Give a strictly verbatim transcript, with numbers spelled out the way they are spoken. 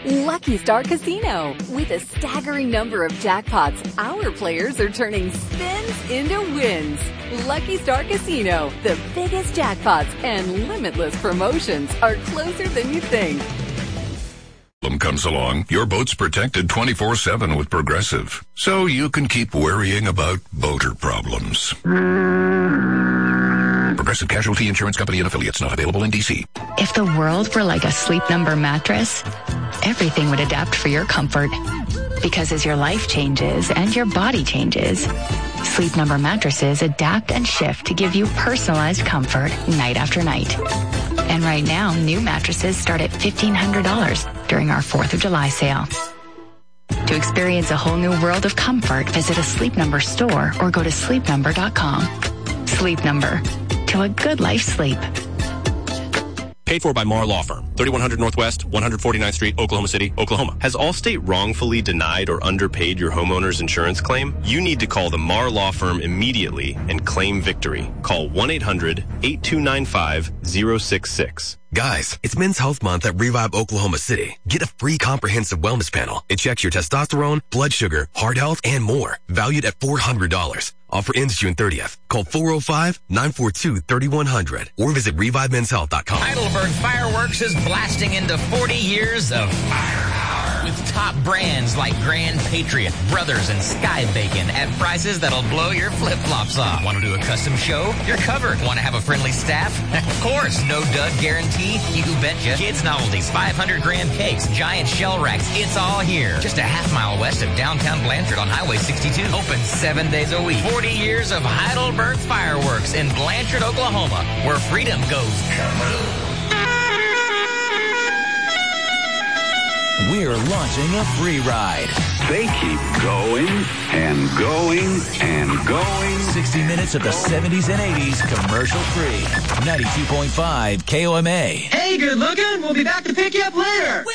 Lucky Star Casino. With a staggering number of jackpots, our players are turning spins into wins. Lucky Star Casino. The biggest jackpots and limitless promotions are closer than you think. Comes along, your boat's protected twenty-four seven with Progressive, so you can keep worrying about boater problems. Progressive Casualty Insurance Company and affiliates, not available in D C. If the world were like a Sleep Number mattress, everything would adapt for your comfort. Because as your life changes and your body changes, Sleep Number mattresses adapt and shift to give you personalized comfort night after night. And right now, new mattresses start at fifteen hundred dollars during our fourth of July sale. To experience a whole new world of comfort, visit a Sleep Number store or go to sleep number dot com. Sleep Number. To a good life sleep. Paid for by Marr Law Firm, thirty-one hundred Northwest, one forty-ninth Street, Oklahoma City, Oklahoma. Has Allstate wrongfully denied or underpaid your homeowner's insurance claim? You need to call the Marr Law Firm immediately and claim victory. Call one eight hundred, eight two nine five, zero six six. Guys, it's Men's Health Month at Revive Oklahoma City. Get a free comprehensive wellness panel. It checks your testosterone, blood sugar, heart health, and more. Valued at four hundred dollars. Offer ends June thirtieth. Call four oh five, nine four two, three one zero zero or visit revive men's health dot com. Heidelberg Fireworks is blasting into forty years of firepower with top brands like Grand Patriot, Brothers, and Sky Bacon at prices that'll blow your flip-flops off. Want to do a custom show? You're covered. Want to have a friendly staff? Of course. No dud guarantee? You betcha. Kids novelties, five hundred gram cakes, giant shell racks. It's all here. Just a half mile west of downtown Blanchard on Highway sixty-two. Open seven days a week. forty years of Heidelberg Fireworks in Blanchard, Oklahoma, where freedom goes kaboom. We're launching a free ride. They keep going and going and going. sixty minutes of the seventies and eighties commercial free. ninety-two point five K O M A. Hey, good looking. We'll be back to pick you up later.